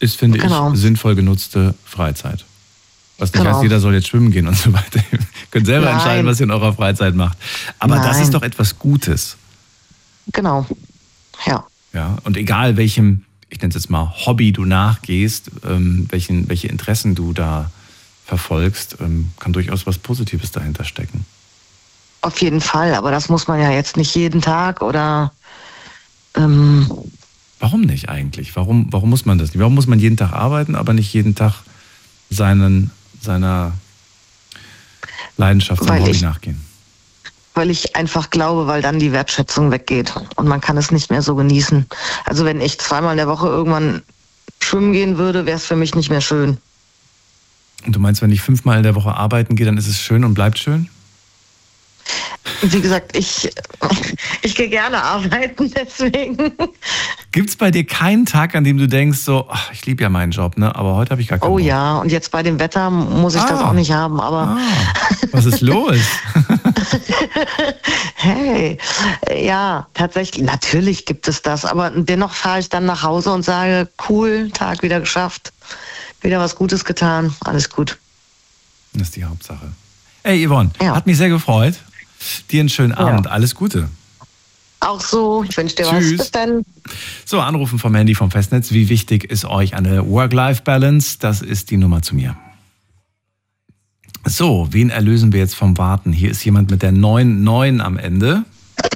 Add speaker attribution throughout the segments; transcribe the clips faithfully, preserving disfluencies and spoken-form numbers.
Speaker 1: ist, finde
Speaker 2: genau.
Speaker 1: ich, sinnvoll genutzte Freizeit. Was nicht
Speaker 2: Genau.
Speaker 1: heißt, jeder soll jetzt schwimmen gehen und so weiter. Ihr könnt selber
Speaker 2: Nein.
Speaker 1: entscheiden, was ihr in eurer Freizeit macht. Aber
Speaker 2: Nein.
Speaker 1: das ist doch etwas Gutes.
Speaker 2: Genau, ja.
Speaker 1: Ja, und egal welchem, ich nenne es jetzt mal Hobby du nachgehst, ähm, welchen, welche Interessen du da verfolgst, ähm, kann durchaus was Positives dahinter stecken.
Speaker 2: Auf jeden Fall, aber das muss man ja jetzt nicht jeden Tag oder... Ähm,
Speaker 1: Warum nicht eigentlich? Warum, warum muss man das nicht? Warum muss man jeden Tag arbeiten, aber nicht jeden Tag seinen, seiner Leidenschaft, seinem Hobby
Speaker 2: ich,
Speaker 1: nachgehen?
Speaker 2: Weil ich einfach glaube, weil dann die Wertschätzung weggeht und man kann es nicht mehr so genießen. Also wenn ich zweimal in der Woche irgendwann schwimmen gehen würde, wäre es für mich nicht mehr schön.
Speaker 1: Und du meinst, wenn ich fünfmal in der Woche arbeiten gehe, dann ist es schön und bleibt schön?
Speaker 2: Wie gesagt, ich, ich gehe gerne arbeiten, deswegen.
Speaker 1: Gibt es bei dir keinen Tag, an dem du denkst, so, ach, ich liebe ja meinen Job, ne? Aber heute habe ich gar keinen
Speaker 2: Oh
Speaker 1: Bock.
Speaker 2: ja, und jetzt bei dem Wetter muss ich
Speaker 1: Ah.
Speaker 2: das auch nicht haben, aber...
Speaker 1: Ah, was ist los?
Speaker 2: Hey, ja, tatsächlich, natürlich gibt es das, aber dennoch fahre ich dann nach Hause und sage, cool, Tag wieder geschafft, wieder was Gutes getan, alles gut.
Speaker 1: Das ist die Hauptsache. Ey, Yvonne,
Speaker 2: Ja.
Speaker 1: hat mich sehr gefreut. Dir einen schönen Abend,
Speaker 2: Ja.
Speaker 1: alles Gute.
Speaker 2: Auch so, ich wünsche dir
Speaker 1: Tschüss.
Speaker 2: was. Bis dann.
Speaker 1: So, anrufen vom Handy vom Festnetz. Wie wichtig ist euch eine Work-Life-Balance? Das ist die Nummer zu mir. So, wen erlösen wir jetzt vom Warten? Hier ist jemand mit der neun neun am Ende.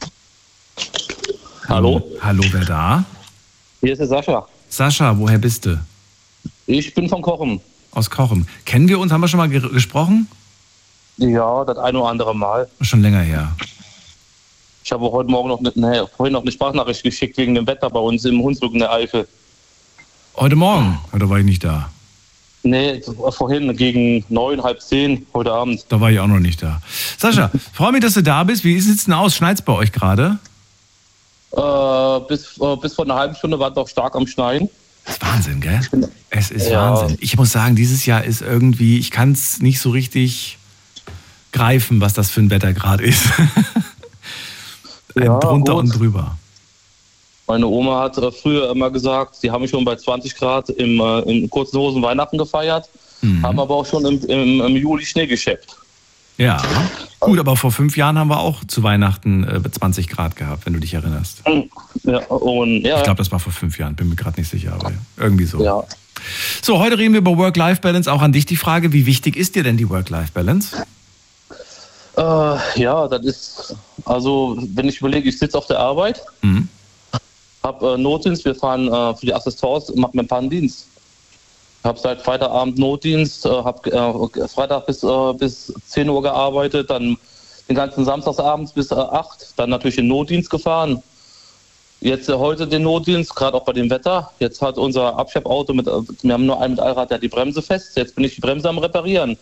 Speaker 3: Hallo?
Speaker 1: Hallo, wer da?
Speaker 3: Hier ist der Sascha.
Speaker 1: Sascha, woher bist du?
Speaker 3: Ich bin von Kochen.
Speaker 1: Aus Kochen. Kennen wir uns? Haben wir schon mal ge- gesprochen?
Speaker 3: Ja, das ein oder andere Mal.
Speaker 1: Schon länger her.
Speaker 3: Ich habe heute Morgen noch eine, nee, vorhin noch eine Sprachnachricht geschickt wegen dem Wetter bei uns im Hunsrück in der Eifel.
Speaker 1: Heute Morgen? Oder war ich nicht da?
Speaker 3: Nee, vorhin gegen neun, halb zehn, heute Abend.
Speaker 1: Da war ich auch noch nicht da. Sascha, freue mich, dass du da bist. Wie sieht es denn aus? Schneit's bei euch gerade?
Speaker 3: Äh, bis, äh, bis vor einer halben Stunde war es doch stark am Schneien.
Speaker 1: Das ist Wahnsinn, gell? Es ist
Speaker 3: Ja.
Speaker 1: Wahnsinn. Ich muss sagen, dieses Jahr ist irgendwie, ich kann es nicht so richtig greifen, was das für ein Wetter gerade ist. Ein
Speaker 3: Ja,
Speaker 1: drunter
Speaker 3: gut.
Speaker 1: und drüber.
Speaker 3: Meine Oma hat äh, früher immer gesagt, die haben schon bei zwanzig Grad im, äh, in kurzen Hosen Weihnachten gefeiert,
Speaker 1: Mhm.
Speaker 3: haben aber auch schon im, im, im Juli Schnee geschäppt.
Speaker 1: Ja, gut, aber vor fünf Jahren haben wir auch zu Weihnachten äh, zwanzig Grad gehabt, wenn du dich erinnerst.
Speaker 3: Ja, und ja,
Speaker 1: Ich glaube, das war vor fünf Jahren, bin mir gerade nicht sicher, aber irgendwie so.
Speaker 3: ja.
Speaker 1: So, heute reden wir über Work-Life-Balance. Auch an dich die Frage, wie wichtig ist dir denn die Work-Life-Balance?
Speaker 3: Äh, ja, das ist, also wenn ich überlege, ich sitze auf der Arbeit,
Speaker 1: Mhm.
Speaker 3: habe äh, Notdienst, wir fahren äh, für die Assistance, machen mir einen Pannendienst. Habe seit Freitagabend Notdienst, äh, habe äh, Freitag bis, äh, bis zehn Uhr gearbeitet, dann den ganzen Samstagsabends bis äh, acht, dann natürlich den Notdienst gefahren. Jetzt äh, heute den Notdienst, gerade auch bei dem Wetter. Jetzt hat unser Abschleppauto, mit, äh, wir haben nur einen mit Allrad, der hat die Bremse fest. Jetzt bin ich die Bremse am Reparieren.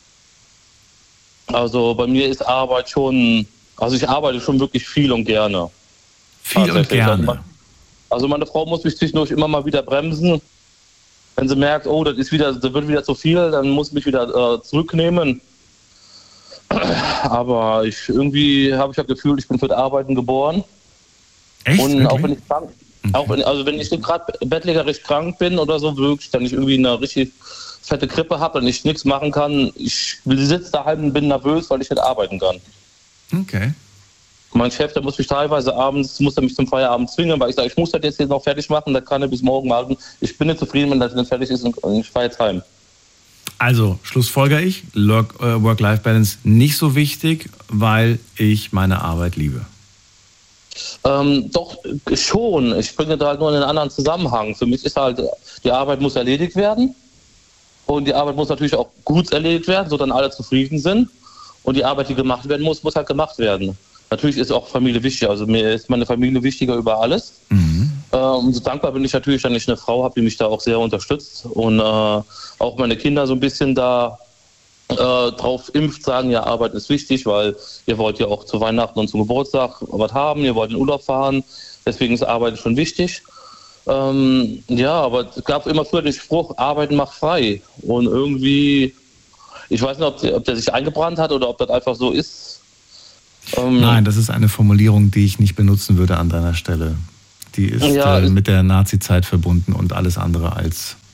Speaker 3: Also bei mir ist Arbeit schon, also ich arbeite schon wirklich viel und gerne.
Speaker 1: Viel und
Speaker 3: Tatsächlich.
Speaker 1: gerne.
Speaker 3: Also meine Frau muss mich zwischendurch immer mal wieder bremsen. Wenn sie merkt, oh, das ist wieder, das wird wieder zu viel, dann muss ich mich wieder äh, zurücknehmen. Aber ich irgendwie habe ich das Gefühl, ich bin für das Arbeiten geboren.
Speaker 1: Echt?
Speaker 3: Und
Speaker 1: Wirklich?
Speaker 3: auch wenn ich krank, auch wenn, also wenn ich gerade bettlägerisch krank bin oder so, wirklich, dann ich irgendwie eine richtig fette Grippe habe und ich nichts machen kann, ich sitze daheim und bin nervös, weil ich nicht arbeiten kann.
Speaker 1: Okay.
Speaker 3: Mein Chef, der muss mich teilweise abends, muss er mich zum Feierabend zwingen, weil ich sage, ich muss das jetzt hier noch fertig machen, das kann er bis morgen machen. Ich bin nicht zufrieden, wenn das nicht fertig ist und ich fahre jetzt heim.
Speaker 1: Also, schlussfolger ich, Work- äh, Work-Life-Balance nicht so wichtig, weil ich meine Arbeit liebe.
Speaker 3: Ähm, doch, schon. Ich bringe da halt nur in einen anderen Zusammenhang. Für mich ist halt, die Arbeit muss erledigt werden. Und die Arbeit muss natürlich auch gut erledigt werden, so dann alle zufrieden sind. Und die Arbeit, die gemacht werden muss, muss halt gemacht werden. Natürlich ist auch Familie wichtig. Also mir ist meine Familie wichtiger über alles.
Speaker 1: Mhm.
Speaker 3: Äh, umso dankbar bin ich natürlich, dass ich eine Frau habe, die mich da auch sehr unterstützt. Und äh, auch meine Kinder so ein bisschen da äh, drauf impft, sagen, ja, Arbeit ist wichtig, weil ihr wollt ja auch zu Weihnachten und zum Geburtstag was haben, ihr wollt in Urlaub fahren. Deswegen ist Arbeit schon wichtig. Ähm, ja, aber es gab immer früher den Spruch, Arbeiten macht frei. Und irgendwie, ich weiß nicht, ob der, ob der sich eingebrannt hat oder ob das einfach so ist. Ähm,
Speaker 1: Nein, das ist eine Formulierung, die ich nicht benutzen würde an deiner Stelle. Die ist
Speaker 3: Ja,
Speaker 1: äh,
Speaker 3: ist-
Speaker 1: mit der Nazi-Zeit verbunden und alles andere als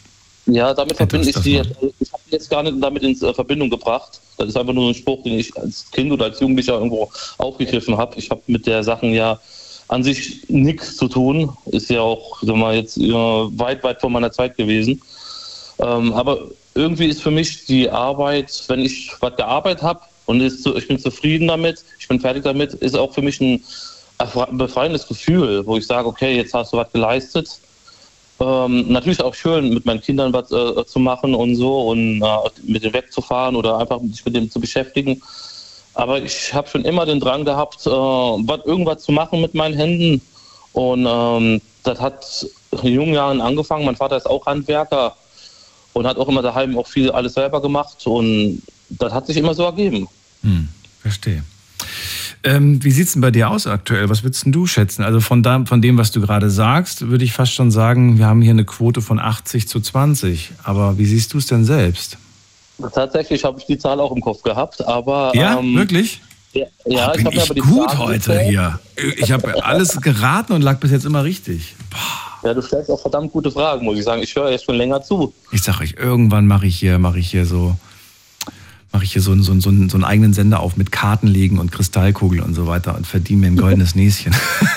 Speaker 3: Ja, damit verbinde ich die jetzt, ich habe die jetzt gar nicht damit in Verbindung gebracht. Das ist einfach nur ein Spruch, den ich als Kind oder als Jugendlicher irgendwo aufgegriffen habe. Ich habe mit der Sachen ja an sich nichts zu tun. Ist ja auch, sagen wir mal, jetzt weit, weit vor meiner Zeit gewesen. Ähm, aber irgendwie ist für mich die Arbeit, wenn ich was gearbeitet habe und ist, ich bin zufrieden damit, ich bin fertig damit, ist auch für mich ein befreiendes Gefühl, wo ich sage, okay, jetzt hast du was geleistet. Ähm, natürlich auch schön, mit meinen Kindern was äh, zu machen und so und äh, mit denen wegzufahren oder einfach sich mit dem zu beschäftigen. Aber ich habe schon immer den Drang gehabt, äh, was, irgendwas zu machen mit meinen Händen. Und ähm, das hat in jungen Jahren angefangen. Mein Vater ist auch Handwerker und hat auch immer daheim auch viel alles selber gemacht. Und das hat sich immer so ergeben.
Speaker 1: Hm, verstehe. Ähm, wie sieht es denn bei dir aus aktuell? Was würdest denn du schätzen? Also von, da, von dem, was du gerade sagst, würde ich fast schon sagen, wir haben hier eine Quote von achtzig zu zwanzig. Aber wie siehst du es denn selbst?
Speaker 3: Tatsächlich habe ich die Zahl auch im Kopf gehabt, aber...
Speaker 1: Ja,
Speaker 3: ähm,
Speaker 1: wirklich?
Speaker 3: Ja, ja
Speaker 1: oh, bin
Speaker 3: ich habe mir
Speaker 1: ich
Speaker 3: aber die
Speaker 1: gut
Speaker 3: Fragen
Speaker 1: heute
Speaker 3: gestellt.
Speaker 1: hier. Ich habe alles geraten und lag bis jetzt immer richtig. Boah.
Speaker 3: Ja, du stellst auch verdammt gute Fragen, muss ich sagen. Ich höre jetzt schon länger zu.
Speaker 1: Ich sag euch, irgendwann mache ich hier, mache ich hier so... mache ich hier so, so, so, so einen eigenen Sender auf mit Kartenlegen und Kristallkugeln und so weiter und verdiene mir ein goldenes Näschen.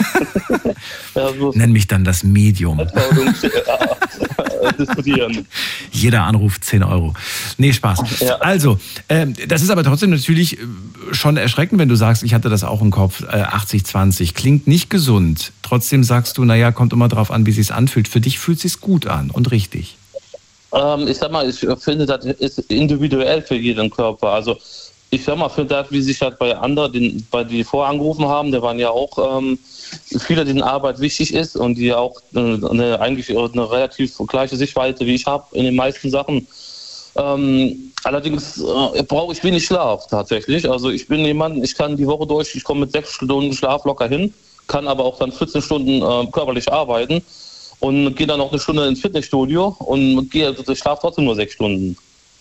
Speaker 3: Ja, so
Speaker 1: Nenn mich dann das Medium.
Speaker 3: diskutieren.
Speaker 1: Jeder Anruf zehn Euro. Nee, Spaß.
Speaker 3: Ja.
Speaker 1: Also, ähm, das ist aber trotzdem natürlich schon erschreckend, wenn du sagst, ich hatte das auch im Kopf, äh, achtzig zwanzig. Klingt nicht gesund. Trotzdem sagst du, naja, kommt immer drauf an, wie es sich anfühlt. Für dich fühlt es sich gut an und richtig.
Speaker 3: Ähm, ich sag mal, ich finde, das ist individuell für jeden Körper. Also ich sag mal, für das, wie sich das bei anderen, den, bei die vorangerufen haben, da waren ja auch ähm, viele, denen Arbeit wichtig ist und die auch äh, eine, eigentlich eine relativ gleiche Sichtweise wie ich habe in den meisten Sachen. Ähm, allerdings äh, brauche ich wenig Schlaf tatsächlich. Also ich bin jemand, ich kann die Woche durch, ich komme mit sechs Stunden Schlaf locker hin, kann aber auch dann vierzehn Stunden äh, körperlich arbeiten. Und gehe dann noch eine Stunde ins Fitnessstudio und gehe, ich schlafe trotzdem nur sechs Stunden.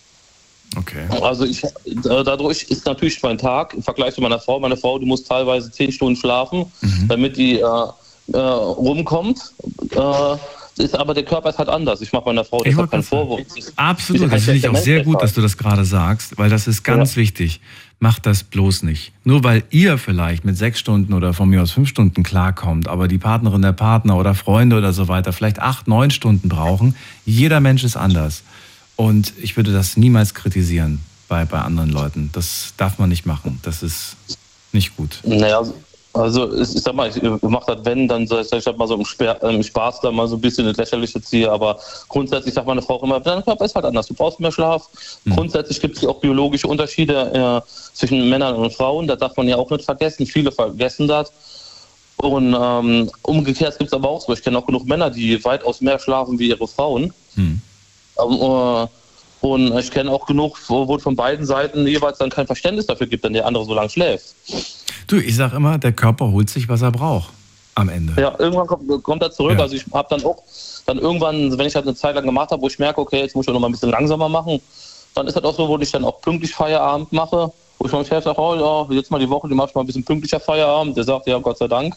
Speaker 1: Okay.
Speaker 3: Also ich, dadurch ist natürlich mein Tag im Vergleich zu meiner Frau. Meine Frau, die muss teilweise zehn Stunden schlafen, mhm. damit die äh, äh, rumkommt. Äh, ist, aber der Körper ist halt anders. Ich mache meiner Frau deshalb keinen Vorwurf.
Speaker 1: Absolut, das finde ich auch sehr gut, dass du das gerade sagst, weil das ist ganz ja. wichtig. Macht das bloß nicht. Nur weil ihr vielleicht mit sechs Stunden oder von mir aus fünf Stunden klarkommt, aber die Partnerin, der Partner oder Freunde oder so weiter vielleicht acht, neun Stunden brauchen. Jeder Mensch ist anders. Und ich würde das niemals kritisieren bei, bei anderen Leuten. Das darf man nicht machen. Das ist nicht gut.
Speaker 3: Naja, also ich sag mal, ich mache das, wenn, dann soll ich mal so im, Sper- im Spaß da mal so ein bisschen das Lächerliche ziehe, aber grundsätzlich sagt meine Frau auch immer, dein Körper ist halt anders, du brauchst mehr Schlaf. Mhm. Grundsätzlich gibt es auch biologische Unterschiede äh, zwischen Männern und Frauen, das darf man ja auch nicht vergessen, viele vergessen das. Und ähm, umgekehrt gibt es aber auch so, ich kenne auch genug Männer, die weitaus mehr schlafen wie ihre Frauen. Mhm. Ähm, äh, und ich kenne auch genug, wo es von beiden Seiten jeweils dann kein Verständnis dafür gibt, wenn der andere so lange schläft.
Speaker 1: Du, ich sag immer, der Körper holt sich, was er braucht am Ende.
Speaker 3: Ja, irgendwann kommt, kommt er zurück.
Speaker 1: Ja.
Speaker 3: Also ich habe dann auch, dann irgendwann, wenn ich das eine Zeit lang gemacht habe, wo ich merke, okay, jetzt muss ich noch mal ein bisschen langsamer machen, dann ist das auch so, wo ich dann auch pünktlich Feierabend mache, wo ich meinem Chef sage, oh ja, jetzt mal die Woche, die machst du mal ein bisschen pünktlicher Feierabend. Der sagt, ja, Gott sei Dank.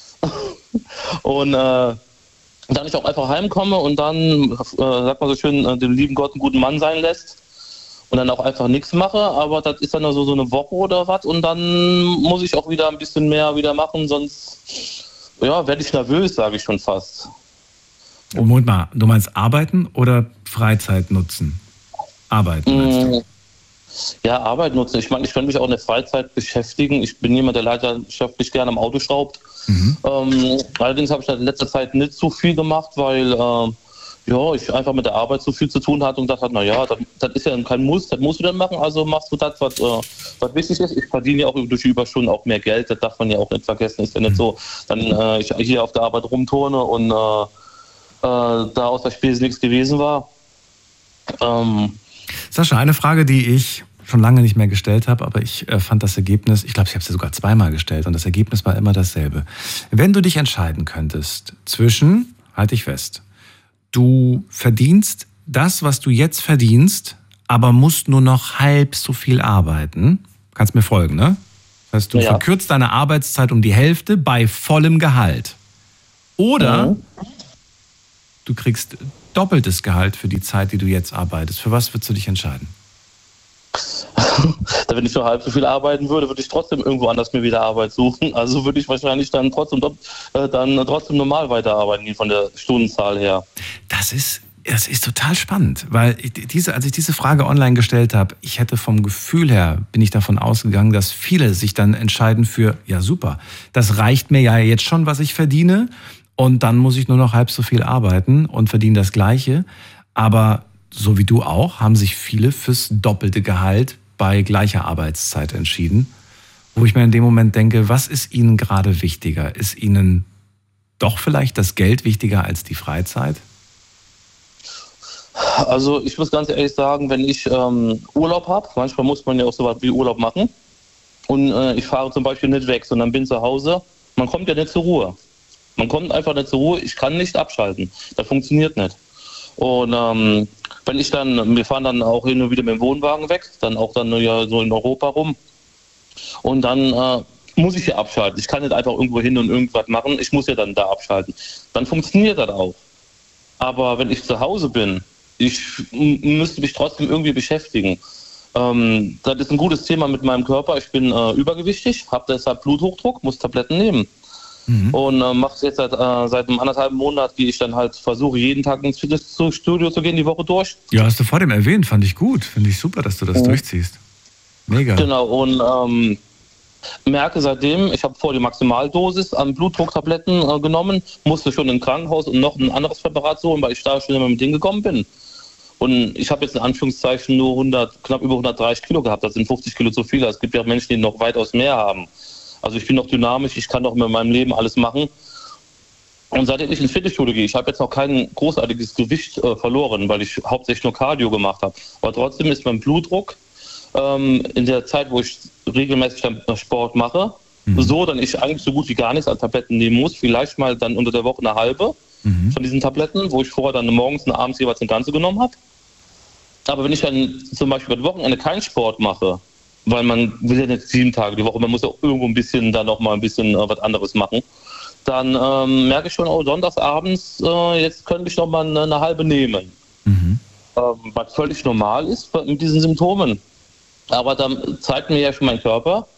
Speaker 3: Und äh, dann ich auch einfach heimkomme und dann, äh, sagt man so schön, äh, dem lieben Gott einen guten Mann sein lässt. Und dann auch einfach nichts mache, aber das ist dann nur so, so eine Woche oder was und dann muss ich auch wieder ein bisschen mehr wieder machen, sonst ja, werde ich nervös, sage ich schon fast.
Speaker 1: Moment mal, du meinst arbeiten oder Freizeit nutzen? Arbeiten meinst du?
Speaker 3: Ja, Arbeit nutzen. Ich meine, ich könnte mich auch in der Freizeit beschäftigen. Ich bin jemand, der leidenschaftlich gerne am Auto schraubt. Mhm. Ähm, allerdings habe ich in letzter Zeit nicht so viel gemacht, weil äh, ja, ich einfach mit der Arbeit so viel zu tun hatte und dachte, naja, das, das ist ja kein Muss, das musst du dann machen, also machst du das, was, äh, was wichtig ist. Ich verdiene ja auch durch die Überstunden auch mehr Geld, das darf man ja auch nicht vergessen. Ist ja nicht so, dann äh, ich hier auf der Arbeit rumturne und äh, äh, da aus der Spese nichts gewesen war. Ähm,
Speaker 1: Sascha, eine Frage, die ich schon lange nicht mehr gestellt habe, aber ich äh, fand das Ergebnis, ich glaube, ich habe es ja sogar zweimal gestellt und das Ergebnis war immer dasselbe. Wenn du dich entscheiden könntest zwischen, halte ich fest, du verdienst das, was du jetzt verdienst, aber musst nur noch halb so viel arbeiten. Kannst mir folgen, ne? Das heißt, du ja. verkürzt deine Arbeitszeit um die Hälfte bei vollem Gehalt. Oder mhm. du kriegst doppeltes Gehalt für die Zeit, die du jetzt arbeitest. Für was würdest du dich entscheiden?
Speaker 3: Da, wenn ich nur halb so viel arbeiten würde, würde ich trotzdem irgendwo anders mir wieder Arbeit suchen. Also würde ich wahrscheinlich dann trotzdem, äh, dann trotzdem normal weiterarbeiten, wie von der Stundenzahl her.
Speaker 1: Das ist, das ist total spannend, weil diese, als ich diese Frage online gestellt habe, ich hätte vom Gefühl her, bin ich davon ausgegangen, dass viele sich dann entscheiden für, ja super, das reicht mir ja jetzt schon, was ich verdiene, und dann muss ich nur noch halb so viel arbeiten und verdiene das Gleiche. Aber so wie du auch, haben sich viele fürs doppelte Gehalt bei gleicher Arbeitszeit entschieden, wo ich mir in dem Moment denke, was ist Ihnen gerade wichtiger? Ist Ihnen doch vielleicht das Geld wichtiger als die Freizeit?
Speaker 3: Also ich muss ganz ehrlich sagen, wenn ich ähm, Urlaub habe, manchmal muss man ja auch so was wie Urlaub machen, und äh, ich fahre zum Beispiel nicht weg, sondern bin zu Hause, man kommt ja nicht zur Ruhe. Man kommt einfach nicht zur Ruhe, ich kann nicht abschalten. Das funktioniert nicht. Und ähm, wenn ich dann, wir fahren dann auch hin und wieder mit dem Wohnwagen weg, dann auch dann ja so in Europa rum. Und dann äh, muss ich ja abschalten. Ich kann nicht einfach irgendwo hin und irgendwas machen, ich muss ja dann da abschalten. Dann funktioniert das auch. Aber wenn ich zu Hause bin, ich m- müsste mich trotzdem irgendwie beschäftigen. Ähm, das ist ein gutes Thema mit meinem Körper. Ich bin äh, übergewichtig, habe deshalb Bluthochdruck, muss Tabletten nehmen. Mhm. Und äh, mache es jetzt seit, äh, seit einem anderthalben Monat, gehe ich dann halt, versuche jeden Tag ins Fitnessstudio zu gehen, die Woche durch.
Speaker 1: Ja, hast du vor dem erwähnt, fand ich gut. Finde ich super, dass du das mhm. durchziehst. Mega.
Speaker 3: Genau, und ähm, merke seitdem, ich habe vor die Maximaldosis an Blutdrucktabletten äh, genommen, musste schon im Krankenhaus und noch ein anderes Präparat holen, weil ich da schon immer mit denen gekommen bin. Und ich habe jetzt in Anführungszeichen nur hundert, knapp über hundertdreißig Kilo gehabt. Das sind fünfzig Kilo zu viel. Es gibt ja Menschen, die noch weitaus mehr haben. Also ich bin noch dynamisch, ich kann doch mit meinem Leben alles machen. Und seitdem ich ins Fitnessstudio gehe, ich habe jetzt noch kein großartiges Gewicht äh, verloren, weil ich hauptsächlich nur Cardio gemacht habe. Aber trotzdem ist mein Blutdruck ähm, in der Zeit, wo ich regelmäßig dann Sport mache, mhm. so, dass ich eigentlich so gut wie gar nichts an Tabletten nehmen muss. Vielleicht mal dann unter der Woche eine halbe mhm. von diesen Tabletten, wo ich vorher dann morgens und abends jeweils eine ganze genommen habe. Aber wenn ich dann zum Beispiel am Wochenende keinen Sport mache, weil man will ja nicht sieben Tage die Woche, man muss ja irgendwo ein bisschen dann noch mal ein bisschen äh, was anderes machen. Dann ähm, merke ich schon, oh, sonntagsabends, äh, jetzt könnte ich noch mal eine, eine halbe nehmen. Mhm. Ähm, was völlig normal ist mit diesen Symptomen. Aber dann zeigt mir ja schon mein Körper,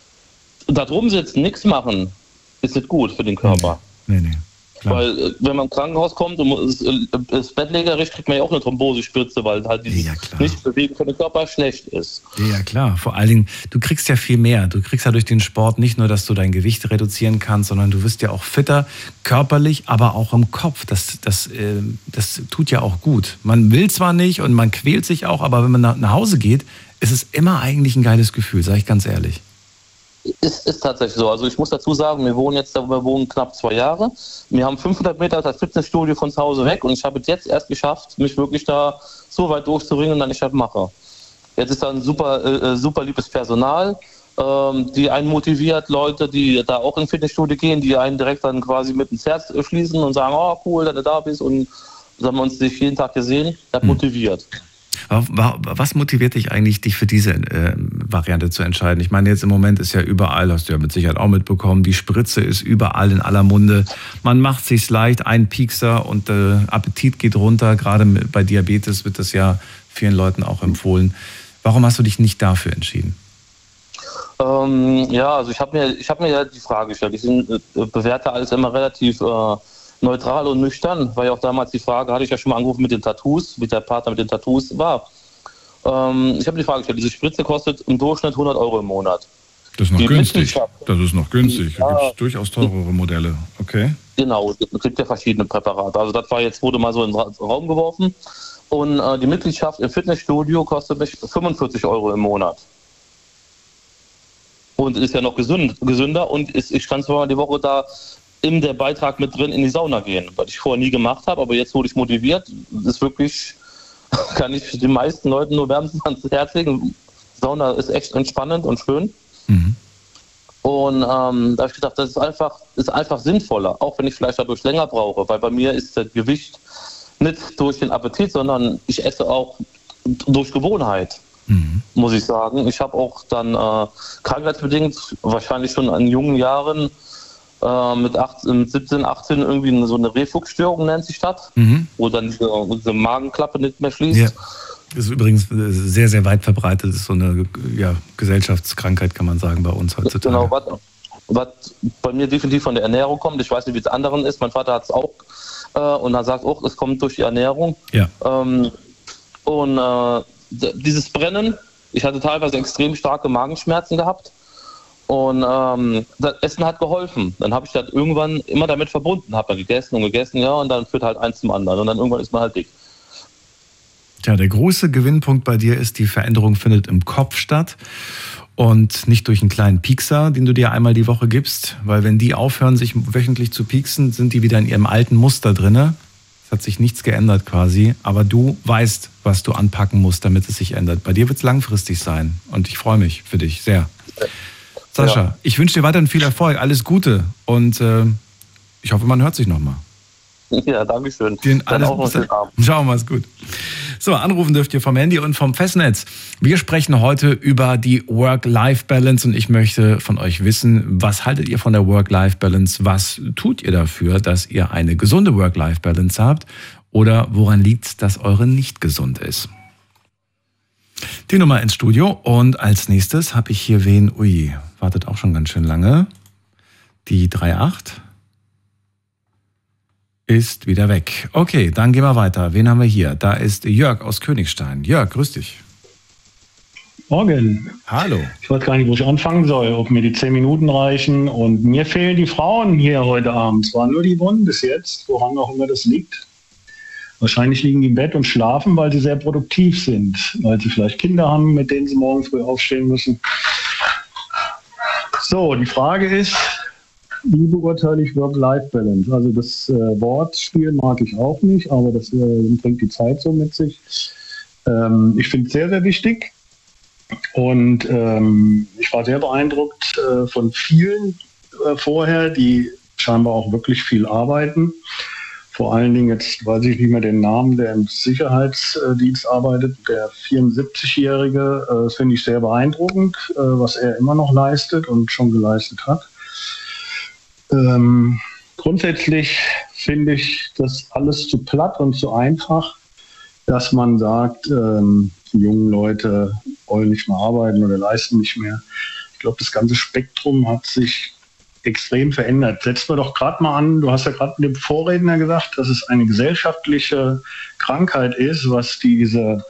Speaker 3: da drum sitzen, nichts machen, ist nicht gut für den Körper.
Speaker 1: Nee, nee. Klar.
Speaker 3: Weil wenn man im Krankenhaus kommt und das bettlägerig, kriegt man ja auch eine Thrombosespritze, weil halt dieses
Speaker 1: ja,
Speaker 3: Nichtbewegen für den Körper schlecht ist.
Speaker 1: Ja, klar. Vor allen Dingen, du kriegst ja viel mehr. Du kriegst ja durch den Sport nicht nur, dass du dein Gewicht reduzieren kannst, sondern du wirst ja auch fitter, körperlich, aber auch im Kopf. Das, das, äh, das tut ja auch gut. Man will zwar nicht und man quält sich auch, aber wenn man nach, nach Hause geht, ist es immer eigentlich ein geiles Gefühl, sage ich ganz ehrlich.
Speaker 3: Ist, ist tatsächlich so. Also ich muss dazu sagen, wir wohnen jetzt, wir wohnen knapp zwei Jahre. Wir haben fünfhundert Meter das Fitnessstudio von zu Hause weg und ich habe es jetzt erst geschafft, mich wirklich da so weit durchzuringen, dass ich das mache. Jetzt ist da ein super, äh, super liebes Personal, ähm, die einen motiviert, Leute, die da auch ins Fitnessstudio gehen, die einen direkt dann quasi mit ins Herz schließen und sagen, oh cool, dass du da bist, und so haben wir uns dich jeden Tag gesehen. Das motiviert.
Speaker 1: Was motiviert dich eigentlich, dich für diese äh, Variante zu entscheiden? Ich meine, jetzt im Moment ist ja überall, hast du ja mit Sicherheit auch mitbekommen, die Spritze ist überall in aller Munde. Man macht sich's leicht, ein Piekser und äh, Appetit geht runter. Gerade bei Diabetes wird das ja vielen Leuten auch empfohlen. Warum hast du dich nicht dafür entschieden?
Speaker 3: Ähm, ja, also ich habe mir, ich hab mir ja die Frage gestellt. Ich äh, bewerte alles immer relativ äh, neutral und nüchtern, weil ja auch damals die Frage, hatte ich ja schon mal angerufen mit den Tattoos, mit der Partner mit den Tattoos war. Ähm, ich habe die Frage gestellt, diese Spritze kostet im Durchschnitt hundert Euro im Monat.
Speaker 1: Das ist noch
Speaker 3: die
Speaker 1: günstig. Das ist noch günstig. Da
Speaker 3: ja,
Speaker 1: gibt es durchaus teurere Modelle. Okay.
Speaker 3: Genau, es gibt ja verschiedene Präparate. Also das war jetzt, wurde mal so in den Raum geworfen. Und äh, die Mitgliedschaft im Fitnessstudio kostet mich fünfundvierzig Euro im Monat. Und ist ja noch gesünd, gesünder und ist, ich kann zweimal die Woche da in der Beitrag mit drin in die Sauna gehen, was ich vorher nie gemacht habe, aber jetzt wurde ich motiviert. Das ist wirklich, kann ich den meisten Leuten nur wärmstens ans Herz legen. Sauna ist echt entspannend und schön. Mhm. Und ähm, da habe ich gedacht, das ist einfach, ist einfach sinnvoller, auch wenn ich vielleicht dadurch länger brauche, weil bei mir ist das Gewicht nicht durch den Appetit, sondern ich esse auch durch Gewohnheit, mhm. muss ich sagen. Ich habe auch dann äh, krankheitsbedingt, wahrscheinlich schon in jungen Jahren, äh, mit, achtzehn, mit siebzehn, achtzehn irgendwie so eine Rehfuchsstörung nennt sich das, mhm. wo dann diese, diese Magenklappe nicht mehr schließt.
Speaker 1: Ja. Das ist übrigens sehr, sehr weit verbreitet. Das ist so eine ja, Gesellschaftskrankheit, kann man sagen, bei uns heutzutage.
Speaker 3: Genau, was, was bei mir definitiv von der Ernährung kommt. Ich weiß nicht, wie es anderen ist. Mein Vater hat es auch äh, und er sagt auch, es kommt durch die Ernährung.
Speaker 1: Ja.
Speaker 3: Ähm, und äh, dieses Brennen, ich hatte teilweise extrem starke Magenschmerzen gehabt und ähm, das Essen hat geholfen. Dann habe ich das irgendwann immer damit verbunden, habe dann gegessen und gegessen, ja, und dann führt halt eins zum anderen und dann irgendwann ist man halt dick.
Speaker 1: Tja, der große Gewinnpunkt bei dir ist, die Veränderung findet im Kopf statt und nicht durch einen kleinen Piekser, den du dir einmal die Woche gibst, weil wenn die aufhören, sich wöchentlich zu pieksen, sind die wieder in ihrem alten Muster drinne. Es hat sich nichts geändert quasi, aber du weißt, was du anpacken musst, damit es sich ändert. Bei dir wird es langfristig sein und ich freue mich für dich sehr. Sascha, ja. Ich wünsche dir weiterhin viel Erfolg, alles Gute und äh, ich hoffe, man hört sich nochmal.
Speaker 3: Ja, danke schön.
Speaker 1: Den alles auch noch schönen Abend. Ciao, mach's gut. So, anrufen dürft ihr vom Handy und vom Festnetz. Wir sprechen heute über die Work-Life-Balance und ich möchte von euch wissen, was haltet ihr von der Work-Life-Balance? Was tut ihr dafür, dass ihr eine gesunde Work-Life-Balance habt? Oder woran liegt es, dass eure nicht gesund ist? Die Nummer ins Studio und als nächstes habe ich hier wen, ui, wartet auch schon ganz schön lange, die drei acht. Ist wieder weg. Okay, dann gehen wir weiter. Wen haben wir hier? Da ist Jörg aus Königstein. Jörg, grüß dich.
Speaker 4: Morgen.
Speaker 1: Hallo.
Speaker 4: Ich weiß gar nicht, wo ich anfangen soll, ob mir die zehn Minuten reichen. Und mir fehlen die Frauen hier heute Abend. Es waren nur die Wunden bis jetzt, woran auch immer das liegt. Wahrscheinlich liegen die im Bett und schlafen, weil sie sehr produktiv sind. Weil sie vielleicht Kinder haben, mit denen sie morgen früh aufstehen müssen. So, die Frage ist, wie beurteile ich Work-Life-Balance? Also das äh, Wortspiel mag ich auch nicht, aber das äh, bringt die Zeit so mit sich. Ähm, ich finde es sehr, sehr wichtig und ähm, ich war sehr beeindruckt äh, von vielen äh, vorher, die scheinbar auch wirklich viel arbeiten. Vor allen Dingen, jetzt weiß ich nicht mehr den Namen, der im Sicherheitsdienst arbeitet, der vierundsiebzigjährige, äh, das finde ich sehr beeindruckend, äh, was er immer noch leistet und schon geleistet hat. Ähm, grundsätzlich finde ich das alles zu platt und zu einfach, dass man sagt, ähm, die jungen Leute wollen nicht mehr arbeiten oder leisten nicht mehr. Ich glaube, das ganze Spektrum hat sich extrem verändert. Setzen wir doch gerade mal an, du hast ja gerade mit dem Vorredner gesagt, dass es eine gesellschaftliche Krankheit ist, was diese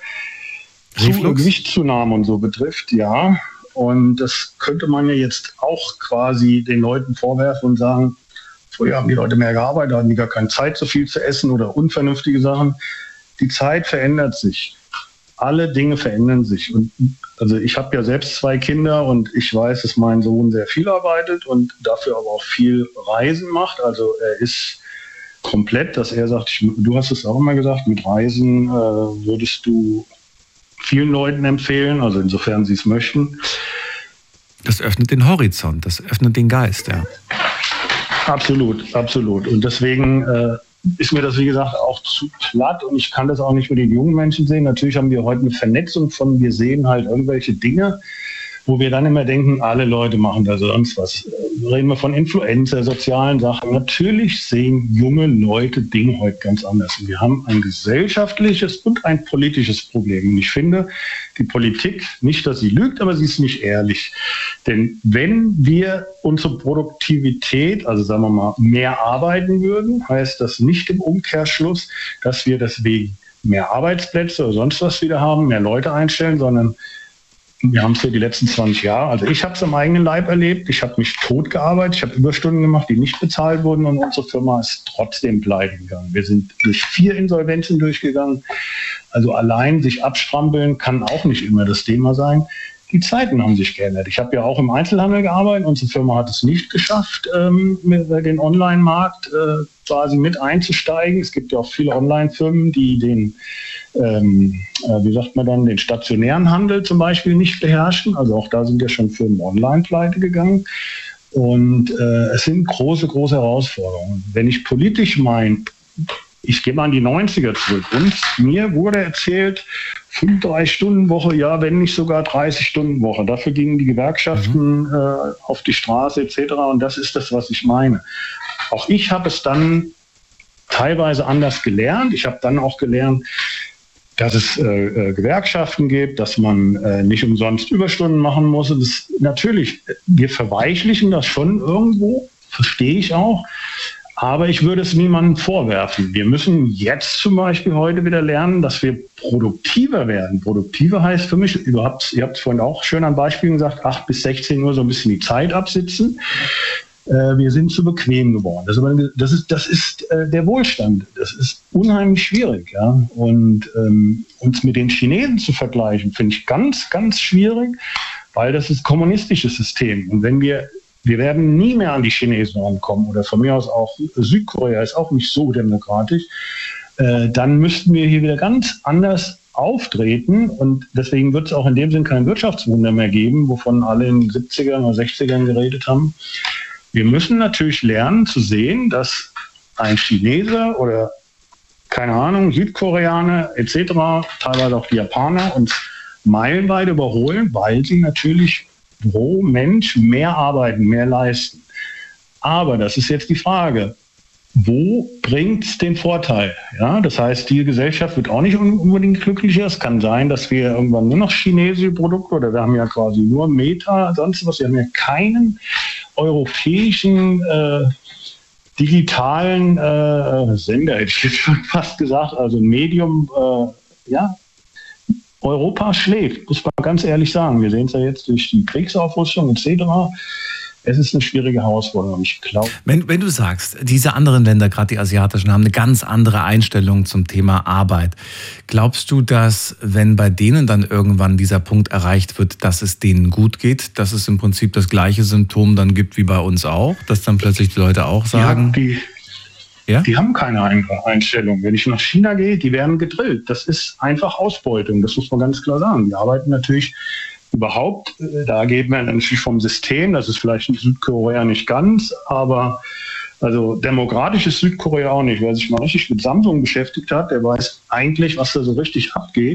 Speaker 4: Gewichtszunahme und so betrifft, ja. Und das könnte man ja jetzt auch quasi den Leuten vorwerfen und sagen, früher haben die Leute mehr gearbeitet, hatten die gar keine Zeit, so viel zu essen oder unvernünftige Sachen. Die Zeit verändert sich. Alle Dinge verändern sich. Und also ich habe ja selbst zwei Kinder und ich weiß, dass mein Sohn sehr viel arbeitet und dafür aber auch viel Reisen macht. Also er ist komplett, dass er sagt, ich, du hast es auch immer gesagt, mit Reisen äh, würdest du vielen Leuten empfehlen, also insofern sie es möchten.
Speaker 1: Das öffnet den Horizont, das öffnet den Geist, ja.
Speaker 4: Absolut, absolut. Und deswegen äh, ist mir das, wie gesagt, auch zu platt und ich kann das auch nicht mit den jungen Menschen sehen. Natürlich haben wir heute eine Vernetzung von, wir sehen halt irgendwelche Dinge, wo wir dann immer denken, alle Leute machen da sonst was. Reden wir von Influencer, sozialen Sachen. Natürlich sehen junge Leute Dinge heute ganz anders. Und wir haben ein gesellschaftliches und ein politisches Problem. Und ich finde, die Politik, nicht, dass sie lügt, aber sie ist nicht ehrlich. Denn wenn wir unsere Produktivität, also sagen wir mal, mehr arbeiten würden, heißt das nicht im Umkehrschluss, dass wir deswegen mehr Arbeitsplätze oder sonst was wieder haben, mehr Leute einstellen, sondern wir haben es für die letzten zwanzig Jahre, also ich habe es am eigenen Leib erlebt, ich habe mich tot gearbeitet, ich habe Überstunden gemacht, die nicht bezahlt wurden und unsere Firma ist trotzdem pleite gegangen. Wir sind durch vier Insolvenzen durchgegangen, also allein sich abstrampeln kann auch nicht immer das Thema sein. Die Zeiten haben sich geändert. Ich habe ja auch im Einzelhandel gearbeitet. Unsere Firma hat es nicht geschafft, ähm, den Online-Markt äh, quasi mit einzusteigen. Es gibt ja auch viele Online-Firmen, die den, ähm, äh, wie sagt man dann, den stationären Handel zum Beispiel nicht beherrschen. Also auch da sind ja schon Firmen online pleite gegangen. Und äh, es sind große, große Herausforderungen. Wenn ich politisch mein ich gehe mal in die neunziger zurück. Und mir wurde erzählt, fünfunddreißig Stunden Woche, ja, wenn nicht sogar dreißig Stunden Woche. Dafür gingen die Gewerkschaften mhm. äh, auf die Straße et cetera. Und das ist das, was ich meine. Auch ich habe es dann teilweise anders gelernt. Ich habe dann auch gelernt, dass es äh, Gewerkschaften gibt, dass man äh, nicht umsonst Überstunden machen muss. Das, natürlich, wir verweichlichen das schon irgendwo, verstehe ich auch. Aber ich würde es niemandem vorwerfen. Wir müssen jetzt zum Beispiel heute wieder lernen, dass wir produktiver werden. Produktiver heißt für mich, überhaupt, ihr habt es vorhin auch schön an Beispielen gesagt, acht bis sechzehn Uhr so ein bisschen die Zeit absitzen. Äh, wir sind zu bequem geworden. Das, das ist, das ist äh, der Wohlstand. Das ist unheimlich schwierig. Ja? Und ähm, uns mit den Chinesen zu vergleichen, finde ich ganz, ganz schwierig, weil das ist ein kommunistisches System. Und wenn wir Wir werden nie mehr an die Chinesen rankommen oder von mir aus auch Südkorea ist auch nicht so demokratisch. Äh, dann müssten wir hier wieder ganz anders auftreten und deswegen wird es auch in dem Sinn kein Wirtschaftswunder mehr geben, wovon alle in den siebzigern oder sechzigern geredet haben. Wir müssen natürlich lernen zu sehen, dass ein Chinese oder keine Ahnung, Südkoreaner et cetera, teilweise auch die Japaner uns meilenweit überholen, weil sie natürlich pro Mensch mehr arbeiten, mehr leisten. Aber das ist jetzt die Frage, wo bringt es den Vorteil? Ja, das heißt, die Gesellschaft wird auch nicht unbedingt glücklicher. Es kann sein, dass wir irgendwann nur noch chinesische Produkte oder wir haben ja quasi nur Meta, sonst was. Wir haben ja keinen europäischen äh, digitalen äh, Sender, hätte ich jetzt schon fast gesagt, also ein Medium, äh, ja, Europa schläft, muss man ganz ehrlich sagen. Wir sehen es ja jetzt durch die Kriegsaufrüstung et cetera. Es ist eine schwierige Herausforderung, ich glaube.
Speaker 1: Wenn, wenn du sagst, diese anderen Länder, gerade die asiatischen, haben eine ganz andere Einstellung zum Thema Arbeit. Glaubst du, dass, wenn bei denen dann irgendwann dieser Punkt erreicht wird, dass es denen gut geht, dass es im Prinzip das gleiche Symptom dann gibt wie bei uns auch? Dass dann plötzlich die Leute auch sagen...
Speaker 4: Ja, die Ja? Die haben keine Einstellung. Wenn ich nach China gehe, die werden gedrillt. Das ist einfach Ausbeutung, das muss man ganz klar sagen. Die arbeiten natürlich überhaupt, da geht man natürlich vom System, das ist vielleicht in Südkorea nicht ganz, aber also demokratisch ist Südkorea auch nicht. Wer sich mal richtig mit Samsung beschäftigt hat, der weiß eigentlich, was da so richtig abgeht.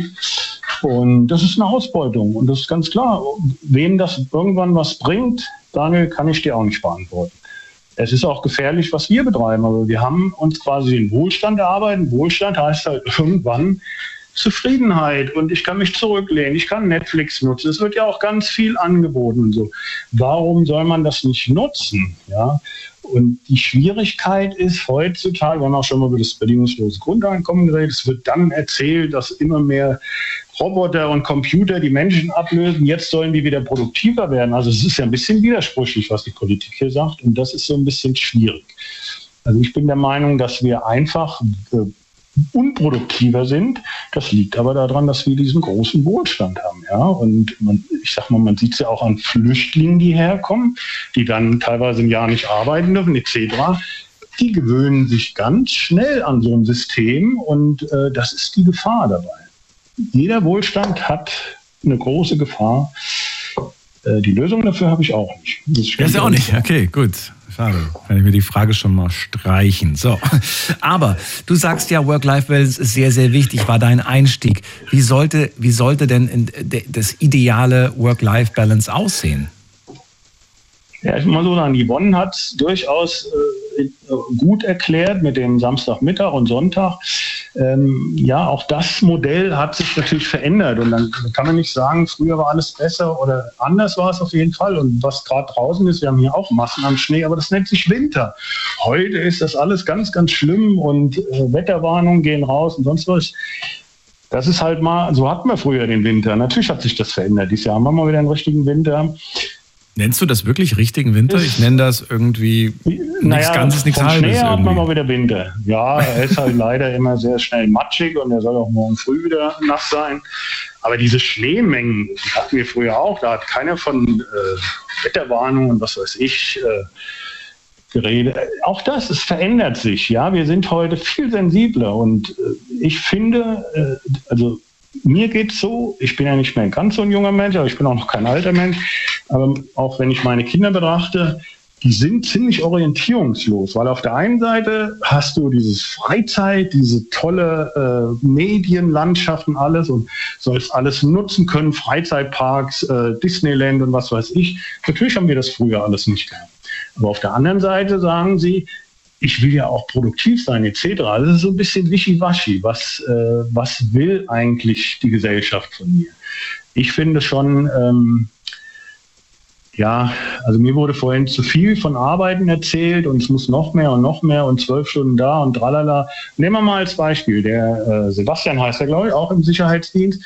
Speaker 4: Und das ist eine Ausbeutung. Und das ist ganz klar, wem das irgendwann was bringt, Daniel, kann ich dir auch nicht beantworten. Es ist auch gefährlich, was wir betreiben, aber wir haben uns quasi den Wohlstand erarbeitet. Wohlstand heißt halt irgendwann Zufriedenheit und ich kann mich zurücklehnen, ich kann Netflix nutzen. Es wird ja auch ganz viel angeboten und so. Warum soll man das nicht nutzen? Ja? Und die Schwierigkeit ist heutzutage, wir haben auch schon mal über das bedingungslose Grundeinkommen geredet, es wird dann erzählt, dass immer mehr Roboter und Computer die Menschen ablösen, jetzt sollen die wieder produktiver werden. Also es ist ja ein bisschen widersprüchlich, was die Politik hier sagt und das ist so ein bisschen schwierig. Also ich bin der Meinung, dass wir einfach äh, unproduktiver sind. Das liegt aber daran, dass wir diesen großen Wohlstand haben. Ja? Und man, ich sag mal, man sieht es ja auch an Flüchtlingen, die herkommen, die dann teilweise ein Jahr nicht arbeiten dürfen et cetera. Die gewöhnen sich ganz schnell an so ein System und äh, das ist die Gefahr dabei. Jeder Wohlstand hat eine große Gefahr. Äh, die Lösung dafür habe ich auch nicht.
Speaker 1: Das ist ja auch nicht. Okay, gut. Schade. Kann ich mir die Frage schon mal streichen. So. Aber du sagst ja, Work-Life-Balance ist sehr, sehr wichtig, war dein Einstieg. Wie sollte, wie sollte denn das ideale Work-Life-Balance aussehen?
Speaker 4: Ja, ich muss mal so sagen, die Yvonne hat es durchaus äh, gut erklärt mit dem Samstagmittag und Sonntag. Ähm, ja, auch das Modell hat sich natürlich verändert und dann kann man nicht sagen, früher war alles besser oder anders war es auf jeden Fall. Und was gerade draußen ist, wir haben hier auch Massen am Schnee, aber das nennt sich Winter. Heute ist das alles ganz, ganz schlimm und äh, Wetterwarnungen gehen raus und sonst was. Das ist halt mal, so hatten wir früher den Winter. Natürlich hat sich das verändert. Dieses Jahr haben wir mal wieder einen richtigen Winter.
Speaker 1: Nennst du das wirklich richtigen Winter? Ich nenne das irgendwie nichts
Speaker 4: naja,
Speaker 1: Ganzes, nichts Halbes.
Speaker 4: Schnee hat man mal wieder Winter. Ja, er ist halt leider immer sehr schnell matschig und er soll auch morgen früh wieder nass sein. Aber diese Schneemengen, die hatten wir früher auch. Da hat keiner von äh, Wetterwarnung und was weiß ich äh, geredet. Auch das, es verändert sich. Ja, wir sind heute viel sensibler und äh, ich finde, äh, also mir geht's so, ich bin ja nicht mehr ganz so ein junger Mensch, aber ich bin auch noch kein alter Mensch. Aber auch wenn ich meine Kinder betrachte, die sind ziemlich orientierungslos, weil auf der einen Seite hast du dieses Freizeit, diese tolle äh, Medienlandschaft und alles und sollst alles nutzen können, Freizeitparks, äh, Disneyland und was weiß ich. Natürlich haben wir das früher alles nicht gehabt. Aber auf der anderen Seite sagen sie, ich will ja auch produktiv sein et cetera. Das ist so ein bisschen wischiwaschi. Was, äh, was will eigentlich die Gesellschaft von mir? Ich finde schon... Ähm, Ja, also mir wurde vorhin zu viel von Arbeiten erzählt und es muss noch mehr und noch mehr und zwölf Stunden da und tralala. Nehmen wir mal als Beispiel, der äh, Sebastian heißt er, glaube ich, auch im Sicherheitsdienst.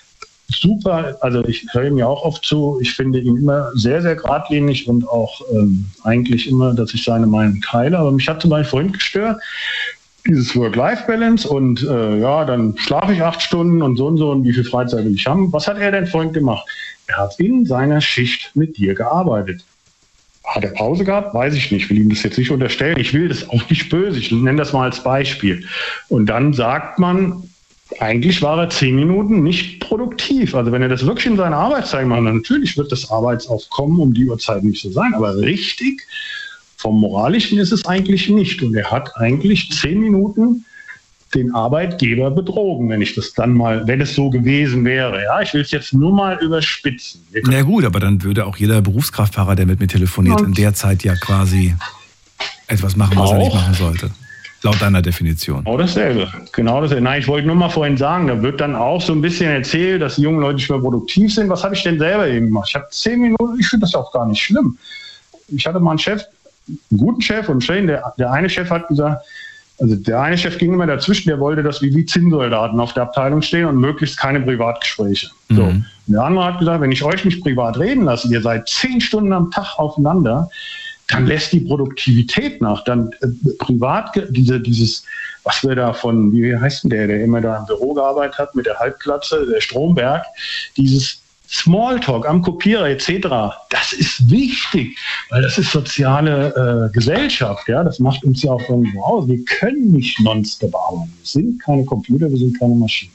Speaker 4: Super, also ich höre ihm ja auch oft zu, ich finde ihn immer sehr, sehr geradlinig und auch ähm, eigentlich immer, dass ich seine Meinung teile. Aber mich hat zum Beispiel vorhin gestört, dieses Work-Life-Balance und äh, ja, dann schlafe ich acht Stunden und so und so und wie viel Freizeit will ich haben. Was hat er denn vorhin gemacht? Er hat in seiner Schicht mit dir gearbeitet. Hat er Pause gehabt? Weiß ich nicht. Ich will ihm das jetzt nicht unterstellen. Ich will das auch nicht böse. Ich nenne das mal als Beispiel. Und dann sagt man, eigentlich war er zehn Minuten nicht produktiv. Also wenn er das wirklich in seiner Arbeitszeit macht, dann natürlich wird das Arbeitsaufkommen um die Uhrzeit nicht so sein. Aber richtig, vom Moralischen ist es eigentlich nicht. Und er hat eigentlich zehn Minuten den Arbeitgeber betrogen, wenn ich das dann mal, wenn es so gewesen wäre. Ja, ich will es jetzt nur mal überspitzen.
Speaker 1: Na gut, aber dann würde auch jeder Berufskraftfahrer, der mit mir telefoniert, und in der Zeit ja quasi etwas machen, was auch er nicht machen sollte. Laut deiner Definition.
Speaker 4: Genau dasselbe. Genau dasselbe. Nein, ich wollte nur mal vorhin sagen, da wird dann auch so ein bisschen erzählt, dass die jungen Leute nicht mehr produktiv sind. Was habe ich denn selber eben gemacht? Ich habe zehn Minuten, ich finde das auch gar nicht schlimm. Ich hatte mal einen Chef, einen guten Chef und schön, der, der eine Chef hat gesagt, also der eine Chef ging immer dazwischen, der wollte, dass wir wie Zinnsoldaten auf der Abteilung stehen und möglichst keine Privatgespräche. Mhm. So. Und der andere hat gesagt, wenn ich euch nicht privat reden lasse, ihr seid zehn Stunden am Tag aufeinander, dann lässt die Produktivität nach. Dann äh, privat, diese, dieses, was wir da von, wie heißt denn der, der immer da im Büro gearbeitet hat mit der Halbglatze, der Stromberg, dieses Smalltalk am Kopierer et cetera, das ist wichtig, weil das ist soziale äh, Gesellschaft, ja, das macht uns ja auch irgendwo aus. Wir können nicht nonstop arbeiten. Wir sind keine Computer, wir sind keine Maschinen.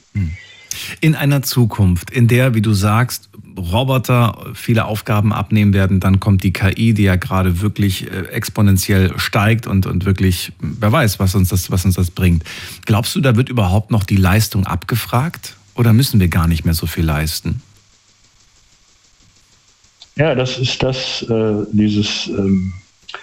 Speaker 1: In einer Zukunft, in der, wie du sagst, Roboter viele Aufgaben abnehmen werden, dann kommt die K I, die ja gerade wirklich äh, exponentiell steigt und, und wirklich, wer weiß, was uns das, was uns das bringt. Glaubst du, da wird überhaupt noch die Leistung abgefragt oder müssen wir gar nicht mehr so viel leisten?
Speaker 4: Ja, das ist das, äh, dieses, ähm,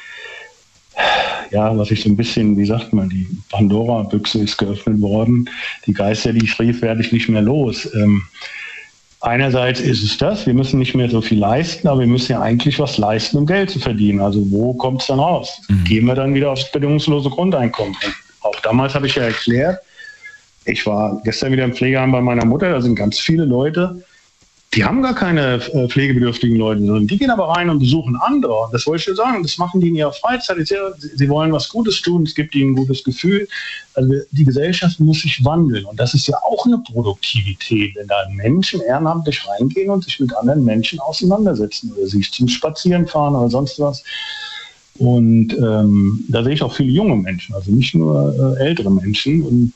Speaker 4: ja, was ich so ein bisschen, wie sagt man, die Pandora-Büchse ist geöffnet worden. Die Geister, die ich rief, werde ich nicht mehr los. Ähm, einerseits ist es das, wir müssen nicht mehr so viel leisten, aber wir müssen ja eigentlich was leisten, um Geld zu verdienen. Also wo kommt es dann raus? Mhm. Gehen wir dann wieder aufs bedingungslose Grundeinkommen. Und auch damals habe ich ja erklärt, ich war gestern wieder im Pflegeheim bei meiner Mutter, da sind ganz viele Leute, die haben gar keine äh, pflegebedürftigen Leute, sondern die gehen aber rein und besuchen andere. Und das wollte ich schon sagen, das machen die in ihrer Freizeit. Sie, sie wollen was Gutes tun, es gibt ihnen ein gutes Gefühl. Also die Gesellschaft muss sich wandeln. Und das ist ja auch eine Produktivität, wenn da Menschen ehrenamtlich reingehen und sich mit anderen Menschen auseinandersetzen oder sich zum Spazieren fahren oder sonst was. Und ähm, da sehe ich auch viele junge Menschen, also nicht nur äh, ältere Menschen. Und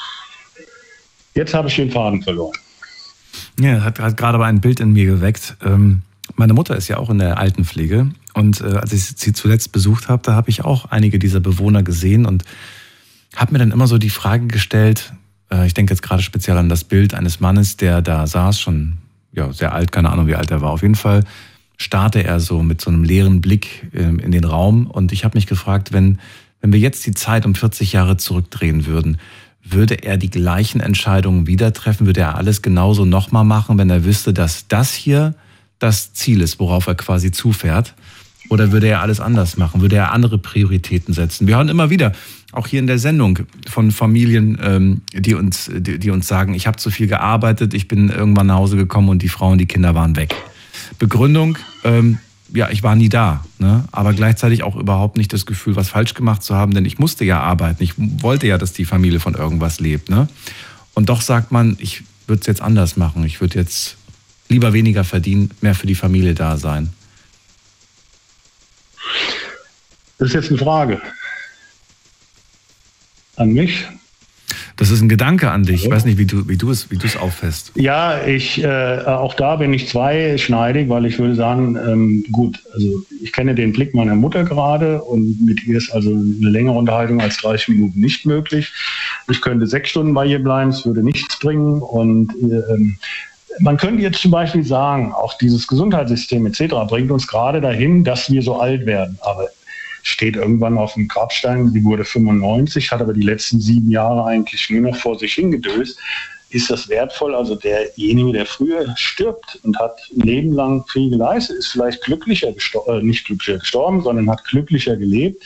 Speaker 4: jetzt habe ich den Faden verloren.
Speaker 1: Ja, hat, hat gerade aber ein Bild in mir geweckt. Ähm, meine Mutter ist ja auch in der Altenpflege und äh, als ich sie zuletzt besucht habe, da habe ich auch einige dieser Bewohner gesehen und habe mir dann immer so die Frage gestellt, äh, ich denke jetzt gerade speziell an das Bild eines Mannes, der da saß, schon ja, sehr alt, keine Ahnung wie alt er war. Auf jeden Fall starrte er so mit so einem leeren Blick äh, in den Raum und ich habe mich gefragt, wenn, wenn wir jetzt die Zeit um vierzig Jahre zurückdrehen würden, würde er die gleichen Entscheidungen wieder treffen? Würde er alles genauso nochmal machen, wenn er wüsste, dass das hier das Ziel ist, worauf er quasi zufährt? Oder würde er alles anders machen? Würde er andere Prioritäten setzen? Wir hören immer wieder, auch hier in der Sendung, von Familien, die uns, die, die uns sagen, ich habe zu viel gearbeitet, ich bin irgendwann nach Hause gekommen und die Frau und die Kinder waren weg. Begründung, ähm, ja, ich war nie da, ne? Aber gleichzeitig auch überhaupt nicht das Gefühl, was falsch gemacht zu haben, denn ich musste ja arbeiten. Ich wollte ja, dass die Familie von irgendwas lebt, ne? Und doch sagt man, ich würde es jetzt anders machen. Ich würde jetzt lieber weniger verdienen, mehr für die Familie da sein.
Speaker 4: Das ist jetzt eine Frage an mich.
Speaker 1: Das ist ein Gedanke an dich. Ich weiß nicht, wie du, wie du es, wie du es auffasst.
Speaker 4: Ja, ich, äh, auch da bin ich zweischneidig, weil ich würde sagen, ähm, gut, also ich kenne den Blick meiner Mutter gerade und mit ihr ist also eine längere Unterhaltung als dreißig Minuten nicht möglich. Ich könnte sechs Stunden bei ihr bleiben, es würde nichts bringen und ähm, man könnte jetzt zum Beispiel sagen, auch dieses Gesundheitssystem et cetera bringt uns gerade dahin, dass wir so alt werden. Aber steht irgendwann auf dem Grabstein, die wurde fünfundneunzig, hat aber die letzten sieben Jahre eigentlich nur noch vor sich hingedöst. Ist das wertvoll? Also derjenige, der früher stirbt und hat ein Leben lang viel geleistet, ist vielleicht glücklicher gestorben, äh, nicht glücklicher gestorben, sondern hat glücklicher gelebt.